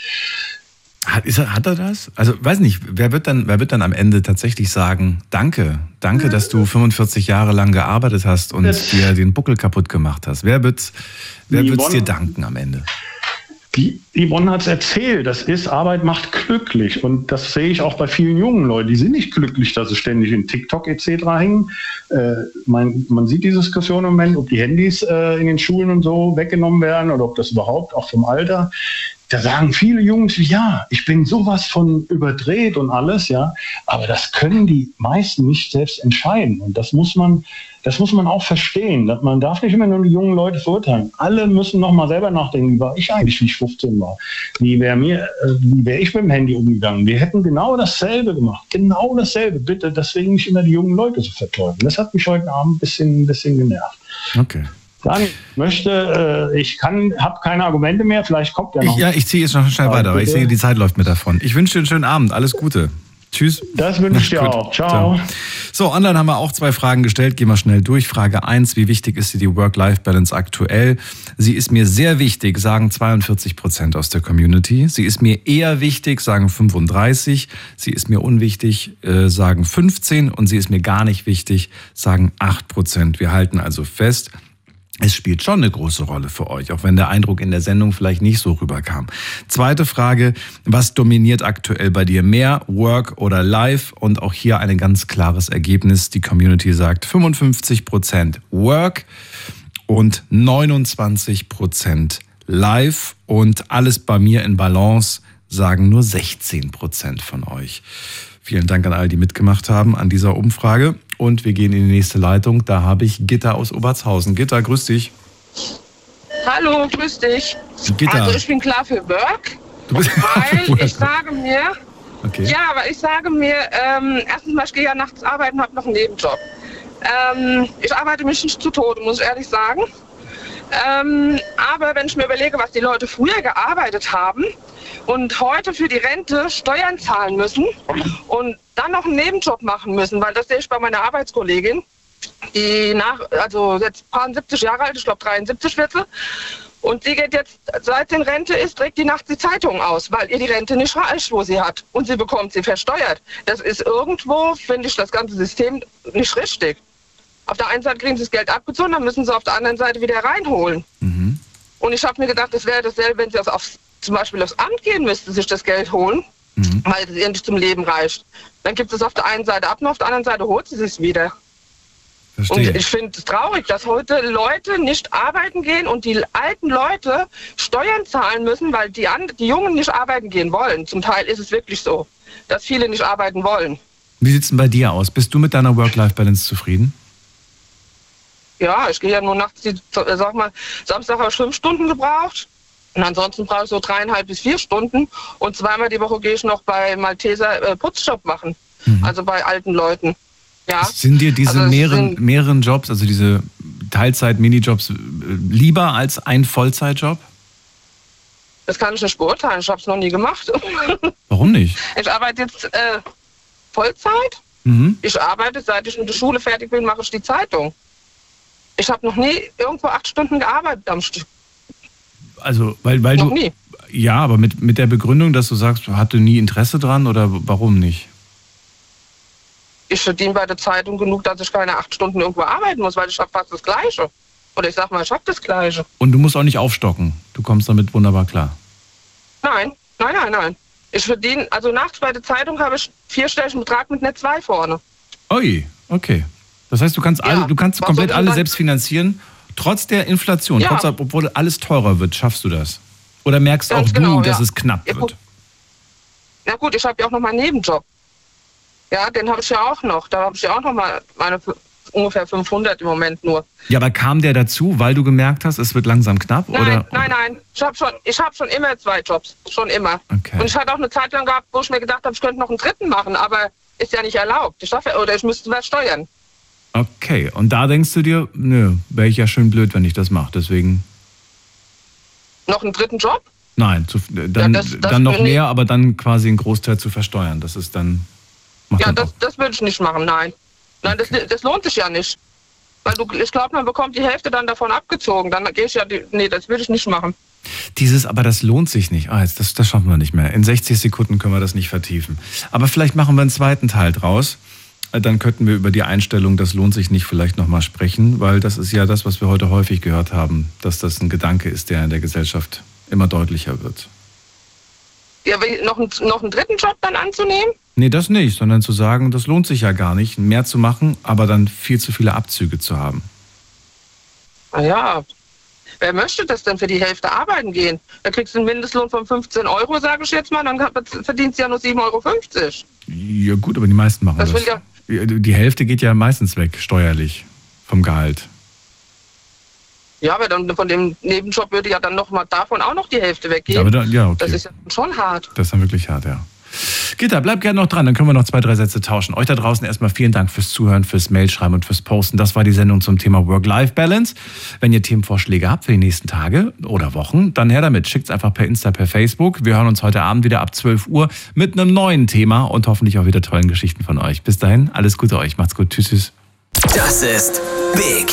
Speaker 1: Hat, ist er, hat er das? Also weiß nicht, wer wird dann, wer wird dann am Ende tatsächlich sagen, danke, danke, dass du fünfundvierzig Jahre lang gearbeitet hast und das dir den Buckel kaputt gemacht hast. Wer wird wer wird's dir danken am Ende?
Speaker 4: Die Yvonne hat es erzählt, das ist, Arbeit macht glücklich und das sehe ich auch bei vielen jungen Leuten, die sind nicht glücklich, dass sie ständig in TikTok et cetera hängen. Äh, man, man sieht die Diskussion im Moment, ob die Handys äh, in den Schulen und so weggenommen werden oder ob das überhaupt auch vom Alter. Da sagen viele Jungs, ja, ich bin sowas von überdreht und alles, ja, aber das können die meisten nicht selbst entscheiden und das muss man, das muss man auch verstehen. Man darf nicht immer nur die jungen Leute verurteilen. Alle müssen noch mal selber nachdenken, wie war ich eigentlich, wie ich fünfzehn war? Wie wäre mir, wie wäre ich mit dem Handy umgegangen? Wir hätten genau dasselbe gemacht, genau dasselbe. Bitte deswegen nicht immer die jungen Leute so verteufeln. Das hat mich heute Abend ein bisschen, ein bisschen genervt.
Speaker 1: Okay.
Speaker 4: Dann möchte, äh, ich kann, habe keine Argumente mehr, vielleicht kommt ja noch.
Speaker 1: Ich, ja, ich ziehe jetzt noch schnell weiter, aber ich sehe, die Zeit läuft mir davon. Ich wünsche dir einen schönen Abend, alles Gute. Tschüss.
Speaker 4: Das wünsche ich dir auch. Ciao. Ciao.
Speaker 1: So, online haben wir auch zwei Fragen gestellt. Gehen wir schnell durch. Frage eins, wie wichtig ist dir die Work-Life-Balance aktuell? Sie ist mir sehr wichtig, sagen zweiundvierzig Prozent aus der Community. Sie ist mir eher wichtig, sagen fünfunddreißig. Sie ist mir unwichtig, äh, sagen fünfzehn. Und sie ist mir gar nicht wichtig, sagen acht Prozent. Wir halten also fest, es spielt schon eine große Rolle für euch, auch wenn der Eindruck in der Sendung vielleicht nicht so rüberkam. Zweite Frage, was dominiert aktuell bei dir mehr, Work oder Life? Und auch hier ein ganz klares Ergebnis. Die Community sagt fünfundfünfzig Prozent Work und neunundzwanzig Prozent Life. Und alles bei mir in Balance sagen nur sechzehn Prozent von euch. Vielen Dank an all, die mitgemacht haben an dieser Umfrage. Und wir gehen in die nächste Leitung. Da habe ich Gitta aus Obertshausen. Gitta, grüß dich.
Speaker 5: Hallo, grüß dich.
Speaker 1: Gitta.
Speaker 5: Also ich bin klar für Work,
Speaker 1: Du bist
Speaker 5: weil ich sage mir,
Speaker 1: okay.
Speaker 5: ja, aber ich sage mir, ähm, erstens mal, ich gehe ja nachts arbeiten und habe noch einen Nebenjob. Ähm, ich arbeite mich nicht zu Tode, muss ich ehrlich sagen. Ähm, aber wenn ich mir überlege, was die Leute früher gearbeitet haben und heute für die Rente Steuern zahlen müssen und dann noch einen Nebenjob machen müssen, weil das sehe ich bei meiner Arbeitskollegin, die nach, also jetzt paar siebzig Jahre alt, ich glaube dreiundsiebzig wird sie, und sie geht jetzt, seit sie in Rente ist, trägt die nachts die Zeitung aus, weil ihr die Rente nicht reicht, wo sie hat, und sie bekommt sie versteuert. Das ist irgendwo, finde ich, das ganze System nicht richtig. Auf der einen Seite kriegen sie das Geld abgezogen, dann müssen sie auf der anderen Seite wieder reinholen. Mhm. Und ich habe mir gedacht, das wäre dasselbe, wenn sie das aufs, zum Beispiel aufs Amt gehen müssten, sich das Geld holen, mhm. weil es ihr nicht zum Leben reicht. Dann gibt es auf der einen Seite ab und auf der anderen Seite holt sie es wieder.
Speaker 1: Verstehe.
Speaker 5: Und ich finde es traurig, dass heute Leute nicht arbeiten gehen und die alten Leute Steuern zahlen müssen, weil die, die Jungen nicht arbeiten gehen wollen. Zum Teil ist es wirklich so, dass viele nicht arbeiten wollen.
Speaker 1: Wie sieht es denn bei dir aus? Bist du mit deiner Work-Life-Balance zufrieden?
Speaker 5: Ja, ich gehe ja nur nachts, die, sag mal, Samstag habe ich fünf Stunden gebraucht. Und ansonsten brauche ich so dreieinhalb bis vier Stunden. Und zweimal die Woche gehe ich noch bei Malteser äh, Putzjob machen. Mhm. Also bei alten Leuten. Ja.
Speaker 1: Sind dir diese
Speaker 5: also
Speaker 1: mehreren,
Speaker 5: sind,
Speaker 1: mehreren Jobs, also diese Teilzeit-Minijobs, lieber als ein Vollzeitjob?
Speaker 5: Das kann ich nicht beurteilen. Ich habe es noch nie gemacht.
Speaker 1: Warum nicht?
Speaker 5: Ich arbeite jetzt äh, Vollzeit.
Speaker 1: Mhm.
Speaker 5: Ich arbeite, seit ich mit der Schule fertig bin, mache ich die Zeitung. Ich habe noch nie irgendwo acht Stunden gearbeitet am Stück.
Speaker 1: Also, weil, weil
Speaker 5: noch
Speaker 1: du.
Speaker 5: nie.
Speaker 1: Ja, aber mit, mit der Begründung, dass du sagst, du hattest nie Interesse dran oder warum nicht?
Speaker 5: Ich verdiene bei der Zeitung genug, dass ich keine acht Stunden irgendwo arbeiten muss, weil ich habe fast das Gleiche. Oder ich sag mal, ich habe das Gleiche.
Speaker 1: Und du musst auch nicht aufstocken. Du kommst damit wunderbar klar.
Speaker 5: Nein, nein, nein, nein. Ich verdiene, also nachts bei der Zeitung habe ich vierstelligen Betrag mit Net zwei vorne.
Speaker 1: Ui, okay. Das heißt, du kannst,
Speaker 5: Ja,
Speaker 1: alle, du kannst
Speaker 5: was
Speaker 1: komplett
Speaker 5: soll
Speaker 1: alle
Speaker 5: denn
Speaker 1: selbst finanzieren, trotz der Inflation,
Speaker 5: Ja.
Speaker 1: trotz, obwohl alles teurer wird. Schaffst du das? Oder merkst
Speaker 5: Ganz
Speaker 1: auch du,
Speaker 5: genau,
Speaker 1: dass
Speaker 5: ja.
Speaker 1: es knapp
Speaker 5: Ja,
Speaker 1: wird?
Speaker 5: Na gut, ich habe ja auch noch meinen Nebenjob. Ja, den habe ich ja auch noch. Da habe ich ja auch noch mal meine ungefähr fünfhundert im Moment nur.
Speaker 1: Ja, aber kam der dazu, weil du gemerkt hast, es wird langsam knapp?
Speaker 5: Nein,
Speaker 1: oder?
Speaker 5: nein, nein. Ich habe schon, ich hab schon immer zwei Jobs. Schon immer.
Speaker 1: Okay.
Speaker 5: Und ich hatte auch eine Zeit lang gehabt, wo ich mir gedacht habe, ich könnte noch einen dritten machen, aber ist ja nicht erlaubt. Ich darf, oder ich müsste was steuern.
Speaker 1: Okay, und da denkst du dir, nö, wäre ich ja schön blöd, wenn ich das mache, deswegen...
Speaker 5: Noch einen dritten Job?
Speaker 1: Nein, zu, dann,
Speaker 5: ja, das, das
Speaker 1: dann noch mehr,
Speaker 5: ich,
Speaker 1: aber dann quasi einen Großteil zu versteuern, das ist dann...
Speaker 5: Ja, das, das würde ich nicht machen, nein. Nein, okay. das, das lohnt sich ja nicht. Weil du, ich glaube, man bekommt die Hälfte dann davon abgezogen. Dann gehe ich ja, die, nee, das würde ich nicht machen.
Speaker 1: Dieses, aber das lohnt sich nicht. Ah, jetzt, das, das schaffen wir nicht mehr. In sechzig Sekunden können wir das nicht vertiefen. Aber vielleicht machen wir einen zweiten Teil draus. Dann könnten wir über die Einstellung, das lohnt sich nicht, vielleicht nochmal sprechen, weil das ist ja das, was wir heute häufig gehört haben, dass das ein Gedanke ist, der in der Gesellschaft immer deutlicher wird.
Speaker 5: Ja, noch, einen, noch einen dritten Job dann anzunehmen?
Speaker 1: Nee, das nicht, sondern zu sagen, das lohnt sich ja gar nicht, mehr zu machen, aber dann viel zu viele Abzüge zu haben.
Speaker 5: Na ja, wer möchte das denn für die Hälfte arbeiten gehen? Da kriegst du einen Mindestlohn von fünfzehn Euro, sage ich jetzt mal, dann verdienst du ja nur sieben Euro fünfzig.
Speaker 1: Ja gut, aber die meisten machen das. das. Ja die Hälfte geht ja meistens weg, steuerlich, vom Gehalt.
Speaker 5: Ja, aber dann von dem Nebenjob würde ja dann noch mal davon auch noch die Hälfte weggehen.
Speaker 1: Ja, aber da, ja, okay.
Speaker 5: Das ist ja schon hart.
Speaker 1: Das ist dann wirklich hart, ja. Gitta, bleib gerne noch dran, dann können wir noch zwei, drei Sätze tauschen. Euch da draußen erstmal vielen Dank fürs Zuhören, fürs Mailschreiben und fürs Posten. Das war die Sendung zum Thema Work-Life-Balance. Wenn ihr Themenvorschläge habt für die nächsten Tage oder Wochen, dann her damit. Schickt's einfach per Insta, per Facebook. Wir hören uns heute Abend wieder ab zwölf Uhr mit einem neuen Thema und hoffentlich auch wieder tollen Geschichten von euch. Bis dahin, alles Gute euch. Macht's gut. Tschüss, tschüss.
Speaker 6: Das ist Big